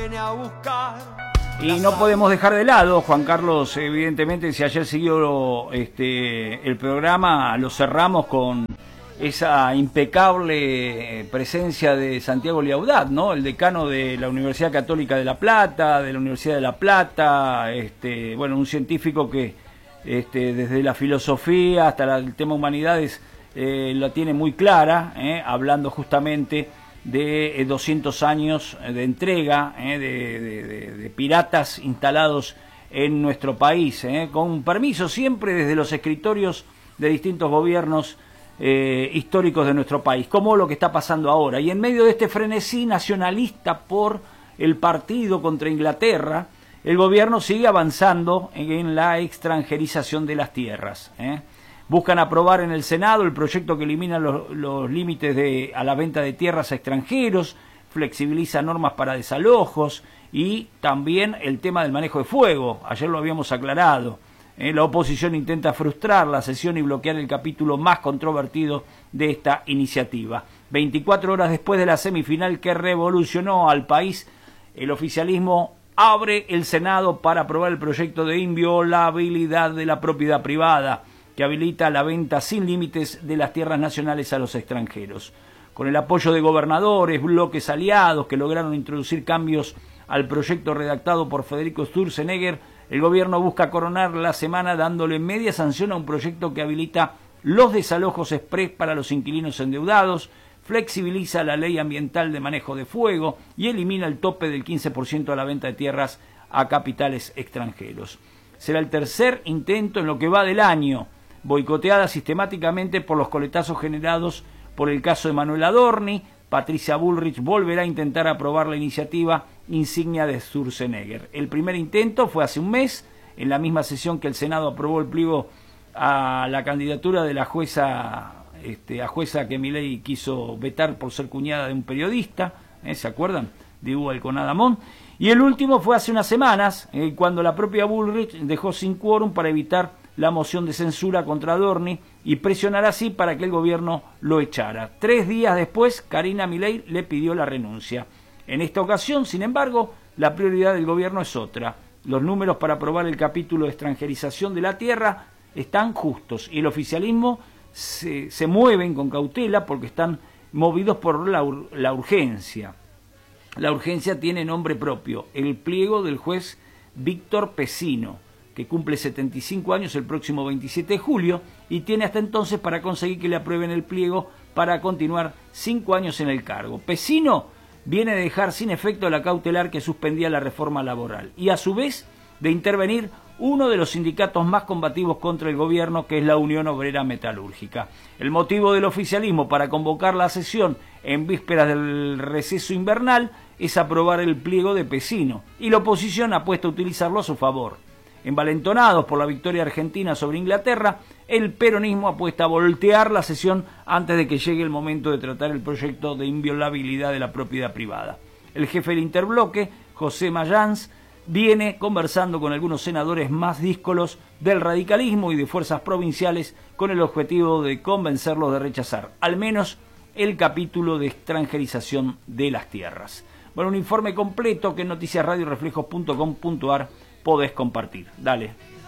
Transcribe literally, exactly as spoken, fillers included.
viene a buscar. Y no podemos dejar de lado, Juan Carlos, evidentemente, si ayer siguió este, el programa, lo cerramos con esa impecable presencia de Santiago Liaudad, ¿no? El decano de la Universidad Católica de La Plata, de la Universidad de La Plata, este, bueno, un científico que este, desde la filosofía hasta la, el tema humanidades eh, la tiene muy clara, eh, hablando justamente de eh, doscientos años de entrega eh, de, de, de, de piratas instalados en nuestro país, eh, con permiso siempre desde los escritorios de distintos gobiernos eh, históricos de nuestro país, como lo que está pasando ahora. Y en medio de este frenesí nacionalista por el partido contra Inglaterra, el gobierno sigue avanzando en la extranjerización de las tierras, eh. Buscan aprobar en el Senado el proyecto que elimina los, los límites de, a la venta de tierras a extranjeros, flexibiliza normas para desalojos y también el tema del manejo de fuego. Ayer lo habíamos aclarado. Eh, la oposición intenta frustrar la sesión y bloquear el capítulo más controvertido de esta iniciativa. veinticuatro horas después de la semifinal que revolucionó al país, el oficialismo abre el Senado para aprobar el proyecto de inviolabilidad de la propiedad privada, que habilita la venta sin límites de las tierras nacionales a los extranjeros. Con el apoyo de gobernadores, bloques aliados que lograron introducir cambios al proyecto redactado por Federico Sturzenegger, el gobierno busca coronar la semana dándole media sanción a un proyecto que habilita los desalojos exprés para los inquilinos endeudados, flexibiliza la ley ambiental de manejo de fuego y elimina el tope del quince por ciento a la venta de tierras a capitales extranjeros. Será el tercer intento en lo que va del año, boicoteada sistemáticamente por los coletazos generados por el caso de Manuel Adorni. Patricia Bullrich volverá a intentar aprobar la iniciativa insignia de Sturzenegger. El primer intento fue hace un mes, en la misma sesión que el Senado aprobó el pliego a la candidatura de la jueza, este, a jueza que Milei quiso vetar por ser cuñada de un periodista, ¿eh? ¿Se acuerdan? De Hugo Alconadamón. Y el último fue hace unas semanas, eh, cuando la propia Bullrich dejó sin quórum para evitar la moción de censura contra Adorni y presionar así para que el gobierno lo echara. Tres días después, Karina Milei le pidió la renuncia. En esta ocasión, sin embargo, la prioridad del gobierno es otra. Los números para aprobar el capítulo de extranjerización de la tierra están justos y el oficialismo se, se mueven con cautela porque están movidos por la, la urgencia. La urgencia tiene nombre propio, el pliego del juez Víctor Pesino, que cumple setenta y cinco años el próximo veintisiete de julio y tiene hasta entonces para conseguir que le aprueben el pliego para continuar cinco años en el cargo. Pesino viene de dejar sin efecto la cautelar que suspendía la reforma laboral y a su vez de intervenir uno de los sindicatos más combativos contra el gobierno, que es la Unión Obrera Metalúrgica. El motivo del oficialismo para convocar la sesión en vísperas del receso invernal es aprobar el pliego de Pesino y la oposición apuesta a utilizarlo a su favor. Envalentonados por la victoria argentina sobre Inglaterra, el peronismo apuesta a voltear la sesión antes de que llegue el momento de tratar el proyecto de inviolabilidad de la propiedad privada. El jefe del interbloque, José Mayans, viene conversando con algunos senadores más díscolos del radicalismo y de fuerzas provinciales con el objetivo de convencerlos de rechazar al menos el capítulo de extranjerización de las tierras. Bueno, un informe completo que en noticias radio reflejos punto com punto ar podés compartir. Dale.